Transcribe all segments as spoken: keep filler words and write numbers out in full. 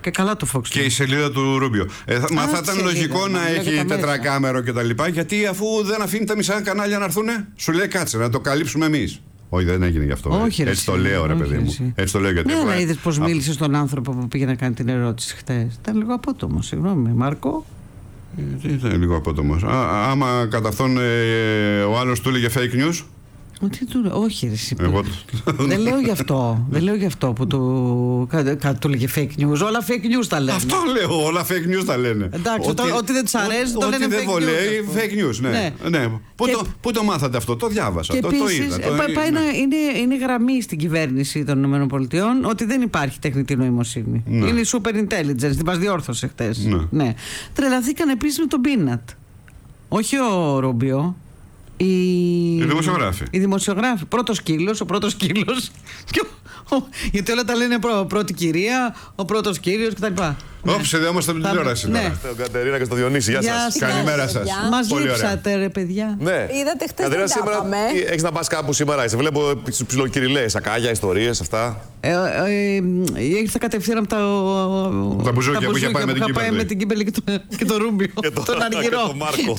Και καλά το Fox News. Και η σελίδα του Ρούμπιο. Ε, θα, μα θα ήταν λογικό να έχει τετρακάμερο κτλ. Γιατί αφού δεν αφήνει τα μισά κανάλια να έρθουν, σου λέει κάτσε να το καλύψουμε εμείς. Όχι, δεν έγινε γι' αυτό. Όχι, έτσι το λέω, ρε όχι, παιδί εσύ. μου. Έτσι το λέω γιατί. Ναι, αλλά είδες πως μίλησε στον άνθρωπο που πήγε να κάνει την ερώτηση χτες. Ήταν λίγο απότομο, συγγνώμη, Μάρκο. Τι ήταν λίγο απότομος. Άμα κατά αυτόν ε, ο άλλος του έλεγε fake news. Τι του, όχι, εσύ. Εγώ... δεν λέω γι' αυτό. Δεν λέω γι' αυτό που του, κάτι του λέγε fake news. Όλα fake news τα λένε. Αυτό λέω, όλα fake news τα λένε. Εντάξει, ό,τι, ό,τι δεν τους αρέσει το λένε fake news. Ό,τι δεν βολεύει, fake news. Ναι. Ναι. Ναι. Πού, και... το, πού το μάθατε αυτό, το διάβασα. Και το, επίσης, το είδα. Το... Πά, πάει ναι. να, είναι, είναι γραμμή στην κυβέρνηση των ΗΠΑ ότι δεν υπάρχει τεχνητή νοημοσύνη. Ναι. Είναι η super intelligence, την μας διόρθωσε χτες. Ναι. Ναι. Τρελαθήκαν επίσης με τον Πίνατ. Όχι ο Ρούμπιο. Οι... οι δημοσιογράφοι. Οι δημοσιογράφοι. Πρώτος σκύλος, ο πρώτος σκύλος. Γιατί όλα τα λένε πρω, πρώτη κυρία, ο πρώτος κύριος κτλ. Όψε, συνδεόμαστε με την τηλεόραση. Ναι. Τον Κατερίνα και στο Διονύση, γεια σας. Καλημέρα σας. Μας λείψατε, ρε παιδιά. Ναι. Είδατε χτες Κατερίνα, δεν τα πάμε. έχεις να πας κάπου σήμερα, σε βλέπω στους ψιλοκυριλές, ακάγια, ιστορίες, αυτά. Ε, ε, ε, ήρθα κατευθείαν από τα, τα μπουζούκια που είχε πάει με την Κίμπελη και, το, και το Ρούμπιο. Και το, τον Αργυρό. Και τον Μάρκο.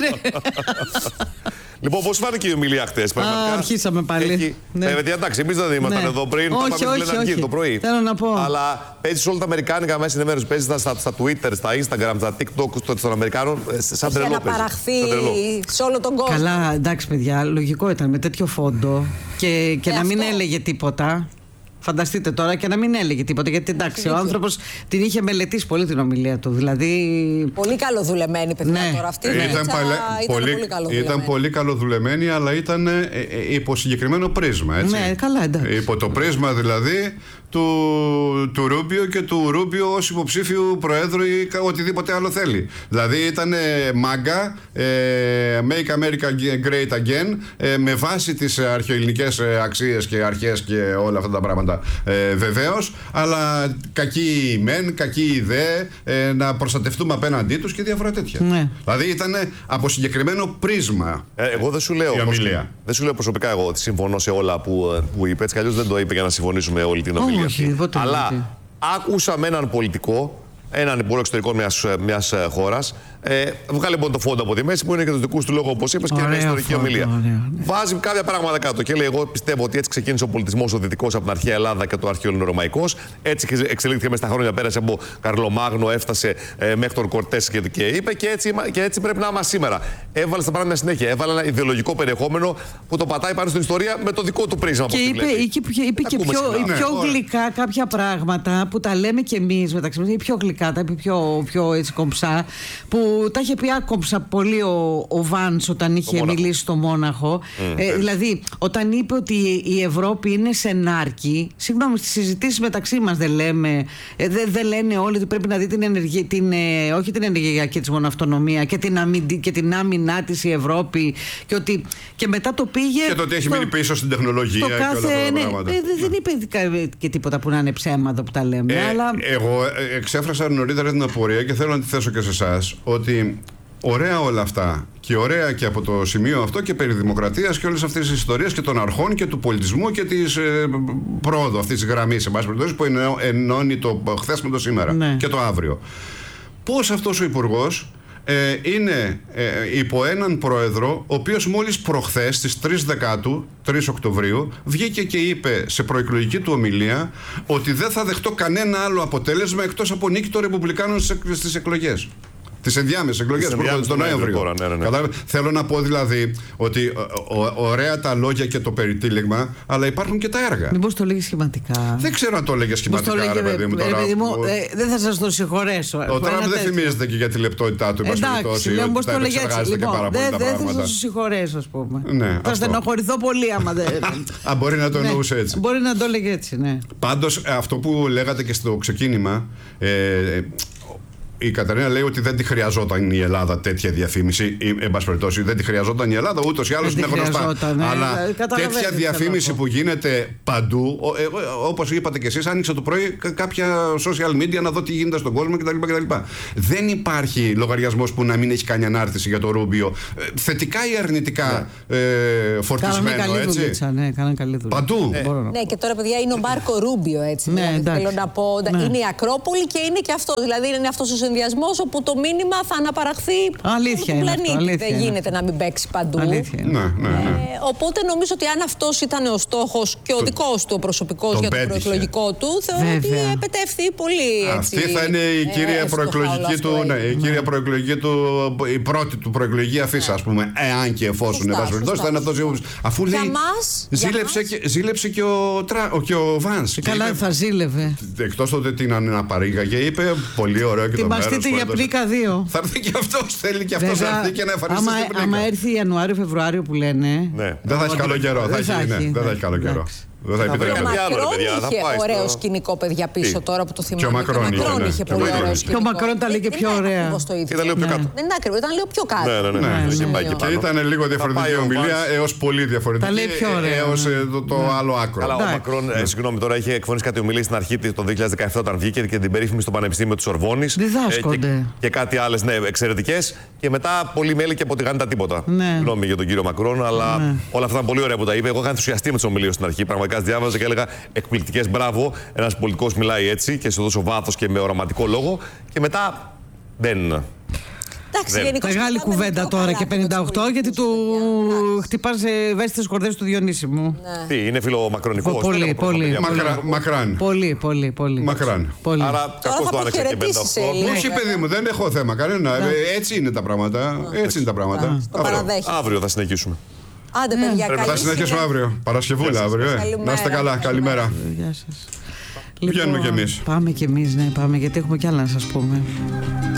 Λοιπόν, πώς φάνηκε η ομιλία χτες? Αρχίσαμε πάλι. Έχει... Ναι. Ε, εντάξει, εμείς δεν ήμασταν ναι. εδώ πριν. Όχι, τα όχι, όχι. Το πρωί. Θέλω να πω. Αλλά παίζει σε όλα τα αμερικάνικα μέσα ενημέρωση. Παίζει στα, στα, στα Twitter, στα Instagram, στα TikTok των Αμερικάνων. Σαν τρελό. Για να παραχθεί σε όλο τον κόσμο. Καλά, εντάξει, παιδιά, λογικό ήταν με τέτοιο φόντο και, και ε, να μην αυτό. έλεγε τίποτα. Φανταστείτε τώρα και να μην έλεγε τίποτα. Γιατί εντάξει, ο άνθρωπος την είχε μελετήσει πολύ την ομιλία του. Δηλαδή. Πολύ καλοδουλεμένη, παιδιά, ναι. τώρα αυτή. Ήταν, ναι. ήταν, παλε... ήταν πολύ, πολύ καλοδουλεμένη. Ήταν πολύ καλοδουλεμένη, αλλά ήταν ε, ε, υπό συγκεκριμένο πρίσμα. Έτσι. Ναι, καλά, εντάξει. Υπό το πρίσμα δηλαδή του, του Ρούμπιο και του Ρούμπιο ως υποψήφιου προέδρου ή οτιδήποτε άλλο θέλει. Δηλαδή ήταν ε, μάγκα, ε, Make America Great Again, ε, με βάση τις αρχαιοελληνικές αξίες και αρχές και όλα αυτά τα πράγματα. Ε, βεβαίως, αλλά κακή μεν, κακή δε, ε, να προστατευτούμε απέναντί τους και διάφορα τέτοια. Ναι. Δηλαδή ήταν από συγκεκριμένο πρίσμα. Ε, εγώ δεν σου λέω, ομιλία. Δεν σου λέω προσωπικά εγώ ότι συμφωνώ σε όλα που, που είπε. Έτσι κι αλλιώς δεν το είπε για να συμφωνήσουμε όλη την ομιλία. Όχι, αυτή. Αλλά άκουσα με έναν πολιτικό, έναν υπουργό εξωτερικών μιας, μιας χώρας, ε, βγάλε λοιπόν το φόντο από τη μέση που είναι και του δικού του λόγου, όπως είπες, και μια ιστορική φόντο, ομιλία. Ωραία, ναι. Βάζει κάποια πράγματα κάτω και λέει: εγώ πιστεύω ότι έτσι ξεκίνησε ο πολιτισμός ο δυτικός από την αρχαία Ελλάδα και το αρχαίο ελληνορωμαϊκός. Έτσι εξελίχθηκε μέσα στα χρόνια, πέρασε από Καρλομάγνο, έφτασε ε, μέχρι τον Κορτές και, και είπε και έτσι, και έτσι πρέπει να είμαστε σήμερα. Έβαλε στα πράγματα συνέχεια. Έβαλε ένα ιδεολογικό περιεχόμενο που το πατάει πάνω στην ιστορία με το δικό του πρίσμα. Και είπε, είπε, είπε και πιο, ναι, πιο γλυκά κάποια πράγματα που τα λέμε κι εμείς μεταξύ μας. Πιο γλυκά, τα είπε πιο, πιο έτσι κομψά. Που τα είχε πει άκομψα πολύ ο, ο Βάνς όταν είχε μιλήσει στο Μόναχο. Mm, ε, δηλαδή, όταν είπε ότι η Ευρώπη είναι σε νάρκη, συγγνώμη, στις συζητήσεις μεταξύ μας δεν λέμε, ε, δεν δε λένε όλοι ότι πρέπει να δει την ενεργεια, την, ε, όχι την ενεργειακή της μόνο αυτονομία και την, αμυντή, και την άμυνά της η Ευρώπη και, ότι, και μετά το πήγε. Και το ότι έχει μείνει πίσω στην τεχνολογία και κάθε, όλα αυτά τα ναι, πράγματα. Ε, δεν είπε και τίποτα που να είναι ψέματα που τα λέμε. Ε, αλλά... Εγώ εξέφρασα νωρίτερα την απορία και θέλω να τη θέσω και σε εσάς ότι ωραία όλα αυτά και ωραία και από το σημείο αυτό και περί δημοκρατίας και όλες αυτές τις ιστορίες και των αρχών και του πολιτισμού και της ε, πρόοδου αυτής της γραμμής σε πάση περιπτώσει που ενώνει το χθες με το σήμερα, ναι, και το αύριο. Πώς αυτός ο υπουργός ε, είναι ε, υπό έναν πρόεδρο ο οποίος μόλις προχθές στις τρεις Δεκάτου, τρεις Οκτωβρίου, βγήκε και είπε σε προεκλογική του ομιλία ότι δεν θα δεχτώ κανένα άλλο αποτέλεσμα εκτός από νίκη των Ρεπουμπλικάνων στις εκλογές. Τις ενδιάμεσες εκλογές που έρχονται τον Νοέμβριο. Ναι, ναι, ναι. Θέλω να πω δηλαδή ότι ο, ο, ωραία τα λόγια και το περιτύλιγμα, αλλά υπάρχουν και τα έργα. Μήπως το λέγει σχηματικά. Δεν ξέρω αν το λέγε σχηματικά, το λέγε, ρε παιδί μου. Τώρα, παιδί μου που... ε, δεν θα σας το συγχωρέσω. Ο Τραμπ δεν θυμίζεται και για τη λεπτότητά του. Εντάξει, λέω πως το λέγε έτσι. Λοιπόν, δεν θα σας το συγχωρέσω, ας πούμε. Ναι, θα στενοχωρηθώ πολύ άμα δεν. Α, μπορεί να το εννοούσε έτσι. Μπορεί να το έλεγε έτσι, ναι. Πάντως αυτό που λέγατε και στο ξεκίνημα. η Κατερίνα λέει ότι δεν τη χρειαζόταν η Ελλάδα τέτοια διαφήμιση. Ή, εν πάση περιπτώσει, δεν τη χρειαζόταν η Ελλάδα, ούτως ή άλλως είναι γνωστά. Ναι, αλλά τέτοια διαφήμιση που γίνεται παντού, όπως είπατε κι εσείς, άνοιξα το πρωί κάποια social media να δω τι γίνεται στον κόσμο κτλ. κτλ. Δεν υπάρχει λογαριασμός που να μην έχει κάνει ανάρτηση για το Ρούμπιο. Θετικά ή αρνητικά ναι. ε, φορτισμένο, καλή έτσι. Δουλίτσα, ναι, καλή δουλίτσα. Παντού. Ε. Ναι, και τώρα, παιδιά, είναι ο Μάρκο Ρούμπιο, έτσι. Ναι, δηλαδή, θέλω να πω. Ναι. Είναι η Ακρόπολη και είναι και αυτό. Δηλαδή, είναι αυτός ο συνδυασμός όπου το μήνυμα θα αναπαραχθεί αλήθεια του είναι πλανήτη. αυτό, αλήθεια δεν είναι γίνεται αυτό. να μην παίξει παντού. Αλήθεια είναι. Ναι, ναι, ναι. Ε, οπότε νομίζω ότι αν αυτός ήταν ο στόχος και ο δικός του, ο προσωπικός για το προεκλογικό του, θεωρώ ότι επετεύχθη πολύ. Έτσι, αυτή θα είναι η κύρια ε, προεκλογική του, ναι, η κύρια προεκλογική του, η πρώτη του προεκλογική αφίσα, ας πούμε, εάν και εφόσον θα είναι αυτός. Αφού λέει. Ζήλεψε και ο, τρα, ο, και ο Βάνς. Καλά, είπε, θα ζήλευε. Εκτός ότι την αναπαρήγαγε, είπε πολύ ωραίο και το μέρος. Την παστείτε για πλήκα δύο. Θα έρθει και αυτός, θέλει και αυτός να έρθει και να εμφανιστεί στην πλήκα. Άμα έρθει Ιανουάριο-Φεβρουάριο που λένε. Ναι. Δεν θα έχει καλό καιρό. Δεν θα έχει καλό καιρό. Δεν θα επιτρέπει. Ο Μακρόν είχε ωραίο σκηνικό, παιδιά, πίσω τώρα που το θυμάμαι. Και ο Μακρόν είχε πολύ ωραίο σκηνικό. Και ο Μακρόν τα λέει και πιο ωραία. Ήταν λίγο πιο κάτω. Δεν είναι ακριβώς, ήταν λίγο πιο κάτω. Ναι, ναι, ναι. Και ήταν λίγο διαφορετική ομιλία έως πολύ διαφορετική. Τα λέει πιο ωραία. Έως το άλλο άκρο. Καλά, ο Μακρόν, συγγνώμη, τώρα είχε εκφωνήσει κάτι ομιλία στην αρχή το δύο χιλιάδες δεκαεπτά όταν βγήκε και την περίφημη στο Πανεπιστήμιο της Σορβόνης. Διδάσκονται. Και κάτι άλλες, ναι, εξαιρετικές. Και μετά πολύ μέλη και αποτυγάνει τα τίποτα. Συγγνώμη για τον κύριο Μακρόν, αλλά όλα αυτά ήταν πολύ ωραία που τα είπε. Εγώ είχα ενθουσιαστεί με τις ομιλίες στην αρχή. Πραγματικά διάβαζα και έλεγα εκπληκτικές, μπράβο. Ένας πολιτικός μιλάει έτσι και σε τόσο βάθος και με οραματικό λόγο. Και μετά δεν. Μεγάλη κουβέντα τώρα και πενήντα οκτώ, γιατί του χτυπάς ευαίσθητες κορδές του Διονύση μου. Τι, είναι φιλομακρονικός. Πολύ, πολύ. Μακράν. Πολύ, πολύ, πολύ. Μακράν. Άρα κακώς το άνοιξε και πενήντα οκτώ. Όχι, παιδί μου, δεν έχω θέμα κανένα. Έτσι είναι τα πράγματα. Έτσι είναι τα πράγματα. Αύριο θα συνεχίσουμε. Άντε, παιδιά, καλή Θα συνεχίσουμε αύριο. Παρασκευούλα αύριο. Να είστε καλά. Καλημέρα. Γεια σας. Βγαίνουμε κι εμείς. Πάμε κι εμείς, ναι, πάμε, γιατί έχουμε κι άλλα να σας πούμε.